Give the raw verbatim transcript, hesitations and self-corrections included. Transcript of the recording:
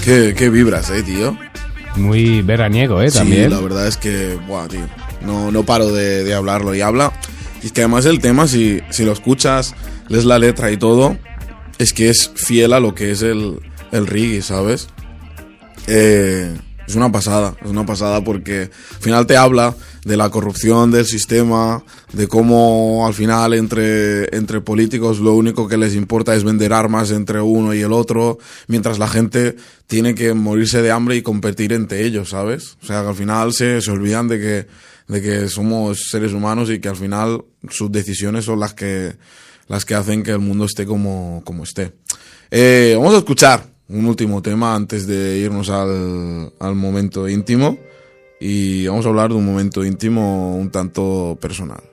Qué, qué vibras, eh, tío. Muy veraniego, eh, también. Sí, la verdad es que, buah, tío, no, no paro de, de hablarlo. Y habla, y es que además el tema, si, si lo escuchas, lees la letra y todo, es que es fiel a lo que es el, el reggae, ¿sabes? Eh, es una pasada, es una pasada porque al final te habla de la corrupción del sistema, de cómo al final entre, entre políticos lo único que les importa es vender armas entre uno y el otro, mientras la gente tiene que morirse de hambre y competir entre ellos, ¿sabes? O sea, que al final se, se olvidan de que, de que somos seres humanos y que al final sus decisiones son las que, las que hacen que el mundo esté como, como esté. Eh, vamos a escuchar un último tema antes de irnos al, al momento íntimo. Y vamos a hablar de un momento íntimo un tanto personal.